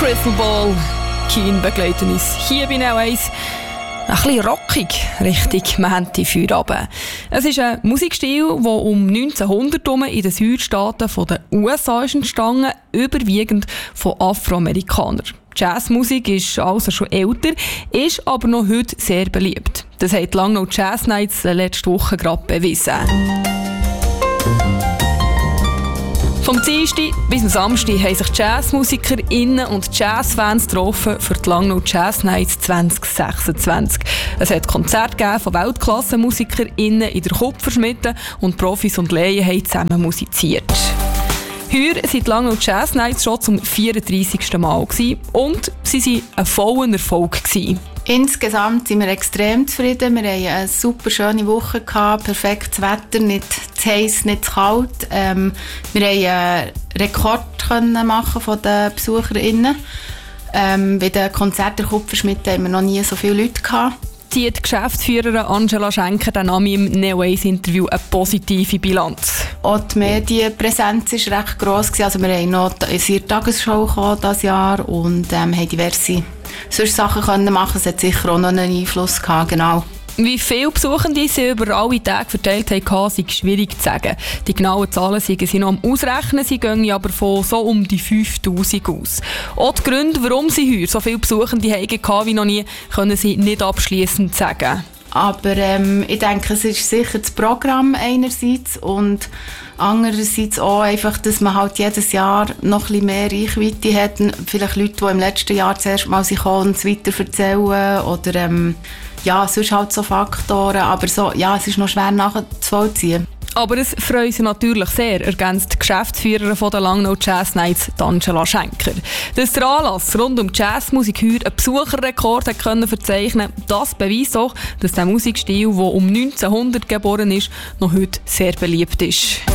Crystal Ball, Keen begleiten uns hier bei Now 1. Ein bisschen rockig, richtig Mänti-Feierabend. Es ist ein Musikstil, der um 1900 in den Südstaaten der USA ist entstanden, überwiegend von Afroamerikanern. Jazzmusik ist also schon älter, ist aber noch heute sehr beliebt. Das haben die Langnau Jazz Nights letzte Woche gerade bewiesen. Vom Dienstag bis zum Samstag haben sich JazzmusikerInnen und Jazzfans getroffen für die Langnau Jazz Nights 2026. Es hat Konzerte von Weltklassenmusiker'innen in der Kupferschmiede und Profis und Laien haben zusammen musiziert. Heuer waren die Langnau Jazz Nights schon zum 34. Mal und sie waren ein voller Erfolg. Insgesamt sind wir extrem zufrieden. Wir hatten eine super schöne Woche, perfektes Wetter, nicht zu heiß, nicht zu kalt. Wir konnten einen Rekord machen von den BesucherInnen. Bei den Konzerten der Kupferschmiede hatten wir noch nie so viele Leute gehabt. Die Geschäftsführerin Angela Schenker dann nahm im Now 1 Interview eine positive Bilanz. Auch die Medienpräsenz war recht gross. Also wir haben noch in Tagesschau dieses Jahr und haben diverse sonst Sachen können machen. Es hat sicher auch noch einen Einfluss gehabt, genau. Wie viele Besuchende sie über alle Tage verteilt haben, ist schwierig zu sagen. Die genauen Zahlen sind sie noch am Ausrechnen, sie gehen aber von so um die 5000 aus. Auch die Gründe, warum sie heuer so viele Besuchende hatten wie noch nie, können sie nicht abschliessend sagen. Aber ich denke, es ist sicher das Programm einerseits und andererseits auch einfach, dass man halt jedes Jahr noch ein bisschen mehr Reichweite hat. Vielleicht Leute, die im letzten Jahr zuerst mal sich uns weiterverzählen oder ja, sonst halt so Faktoren. Aber so, ja, es ist noch schwer nachzuvollziehen. Aber es freut sie natürlich sehr, ergänzt die Geschäftsführerin von der Langnau Jazz Nights, Angela Schenker. Dass der Anlass rund um Jazzmusik heute einen Besucherrekord verzeichnen konnte, das beweist auch, dass der Musikstil, der um 1900 geboren ist, noch heute sehr beliebt ist.